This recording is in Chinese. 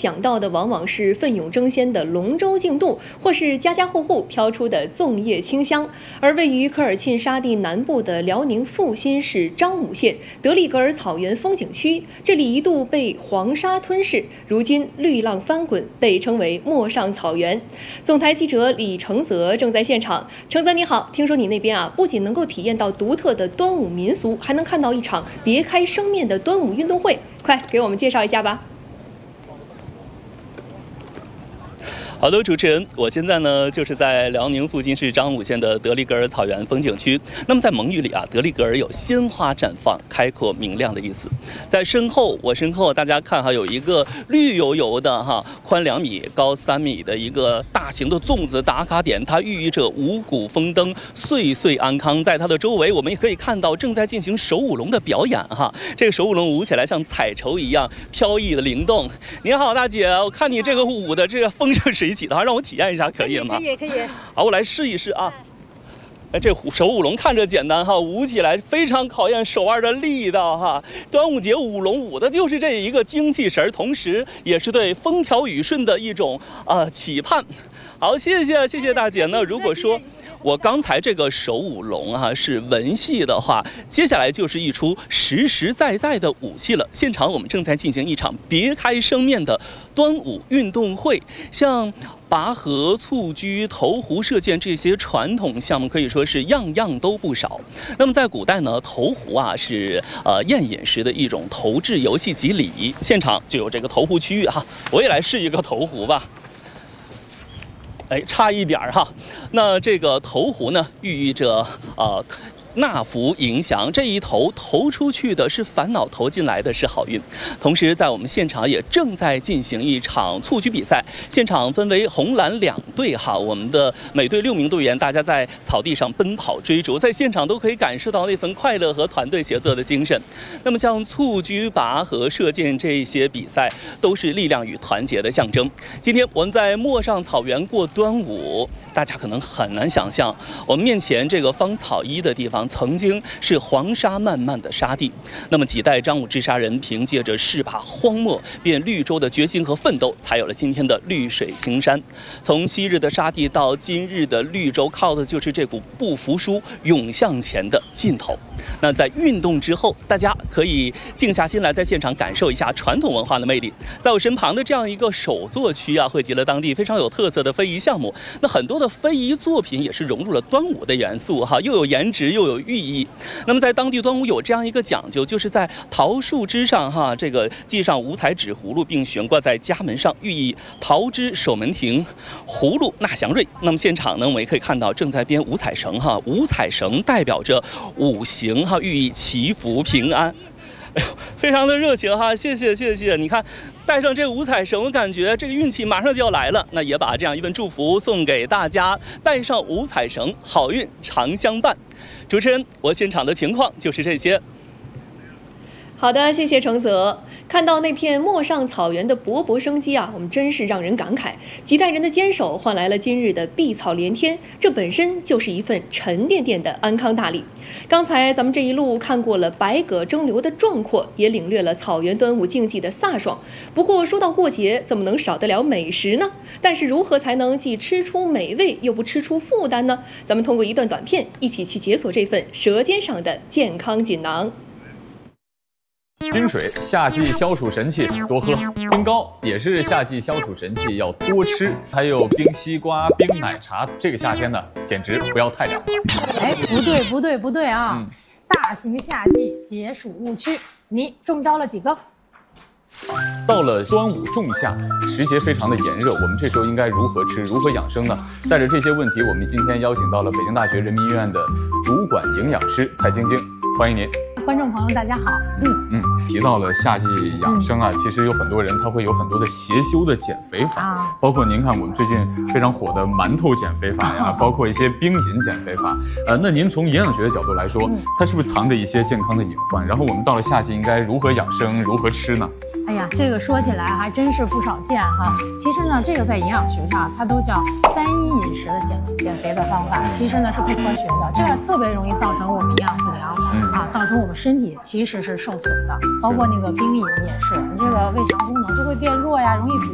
想到的往往是奋勇争先的龙舟竞渡，或是家家户户飘出的粽叶清香。而位于科尔沁沙地南部的辽宁阜新市张武县德利格尔草原风景区，这里一度被黄沙吞噬，如今绿浪翻滚，被称为陌上草原。总台记者李承泽正在现场。承泽你好，听说你那边不仅能够体验到独特的端午民俗，还能看到一场别开生面的端午运动会，快给我们介绍一下吧。 好的，主持人，我现在呢就是在辽宁阜新市张武县的德利格尔草原风景区。那么在蒙语里德利格尔有鲜花绽放、开阔明亮的意思。在我身后，大家看有一个绿油油的宽2米、高3米的一个大型的粽子打卡点，它寓意着五谷丰登、岁岁安康。在它的周围，我们也可以看到正在进行手舞龙的表演这个手舞龙舞起来像彩绸一样飘逸的灵动。你好，大姐，我看你这个舞的这个风生水起的让我体验一下可以吗？ 可以。 好，我来试一试这手舞龙看着简单舞起来非常考验手腕的力道端午节舞龙舞的就是这一个精气神，同时也是对风调雨顺的一种期盼。好，谢谢大姐。那如果说我刚才这个手舞龙是文戏的话，接下来就是一出实实在在的武戏了。现场我们正在进行一场别开生面的端午运动会，像拔河、蹴鞠、投壶射箭这些传统项目可以说是样样都不少。那么在古代呢，投壶是宴饮时的一种投掷游戏及礼仪。现场就有这个投壶区域我也来试一个投壶吧。差一点那这个投壶呢，寓意着纳福迎祥，这一投出去的是烦恼，投进来的是好运。同时在我们现场也正在进行一场蹴鞠比赛，现场分为红蓝2队我们的每队6名队员，大家在草地上奔跑追逐，在现场都可以感受到那份快乐和团队协作的精神。那么像蹴鞠、拔河、射箭这些比赛都是力量与团结的象征。今天我们在陌上草原过端午，大家可能很难想象，我们面前这个芳草依的地方曾经是黄沙漫漫的沙地。那么几代张武治沙人凭借着誓把荒漠变绿洲的决心和奋斗，才有了今天的绿水青山。从昔日的沙地到今日的绿洲，靠的就是这股不服输、勇向前的劲头。那在运动之后，大家可以静下心来，在现场感受一下传统文化的魅力。在我身旁的这样一个手作区汇集了当地非常有特色的非遗项目。那很多的非遗作品也是融入了端午的元素又有颜值又有寓意。那么在当地端午有这样一个讲究，就是在桃树枝上这个系上五彩纸葫芦，并悬挂在家门上，寓意桃枝守门庭，葫芦纳祥瑞。那么现场呢，我们也可以看到正在编五彩绳五彩绳代表着五行寓意祈福平安。非常的热情谢谢。你看带上这五彩绳，我感觉这个运气马上就要来了。那也把这样一份祝福送给大家，带上五彩绳，好运常相伴。主持人，我现场的情况就是这些。 好的，谢谢承泽。看到那片陌上草原的勃勃生机我们真是让人感慨。几代人的坚守换来了今日的碧草连天，这本身就是一份沉甸甸的安康大礼。刚才咱们这一路看过了百舸争流的壮阔，也领略了草原端午竞技的飒爽。不过说到过节，怎么能少得了美食呢？但是如何才能既吃出美味又不吃出负担呢？咱们通过一段短片，一起去解锁这份舌尖上的健康锦囊。 冰水，夏季消暑神器，多喝；冰糕也是夏季消暑神器，要多吃。还有冰西瓜、冰奶茶，这个夏天呢，简直不要太凉了。 不对大型夏季解暑误区，你中招了几个？ 到了端午仲夏，时节非常的炎热，我们这时候应该如何吃，如何养生呢？带着这些问题，我们今天邀请到了北京大学人民医院的主管营养师蔡晶晶，欢迎您。 观众朋友大家好。 提到了夏季养生其实有很多人他会有很多的邪修的减肥法包括您看我们最近非常火的馒头减肥法呀包括一些冰饮减肥法那您从营养学的角度来说它是不是藏着一些健康的隐患？然后我们到了夏季应该如何养生，如何吃呢？ 哎呀，这个说起来还真是不少见其实呢，这个在营养学上它都叫单一饮食的减肥的方法，其实呢是不科学的，这样特别容易造成我们营养不良造成我们身体其实是受损的。包括那个冰饮也是，你这个胃肠功能就会变弱呀，容易